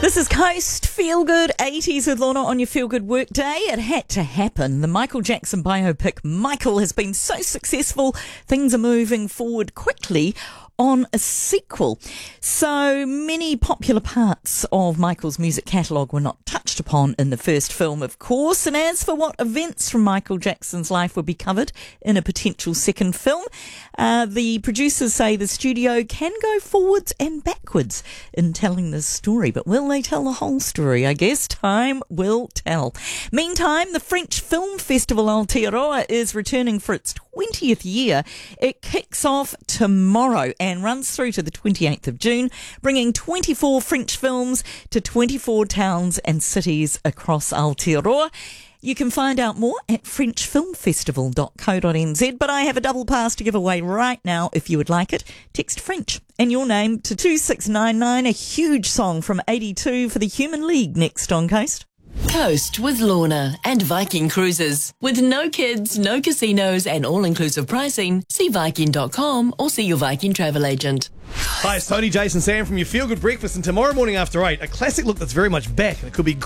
This is Coast Feel Good 80s with Lorna on your Feel Good work day. It had to happen. The Michael Jackson biopic Michael has been so successful, things are moving forward quickly on a sequel. So many popular parts of Michael's music catalogue were not touched upon in the first film, of course. And as for what events from Michael Jackson's life will be covered in a potential second film, the producers say the studio can go forwards and backwards in telling this story. But will they tell the whole story? I guess time will tell. Meantime, the French Film Festival Aotearoa is returning for its 20th year. It kicks off tomorrow and runs through to the 28th of June, bringing 24 French films to 24 towns and cities across Aotearoa. You can find out more at frenchfilmfestival.co.nz, but I have a double pass to give away right now if you would like it. Text French and your name to 2699, a huge song from 82 for the Human League next on Coast. Coast with Lorna and Viking Cruises. With no kids, no casinos and all-inclusive pricing, see Viking.com or see your Viking travel agent. Hi, it's Tony, Jason, Sam from your Feel Good Breakfast, and tomorrow morning after 8, a classic look that's very much back, and it could be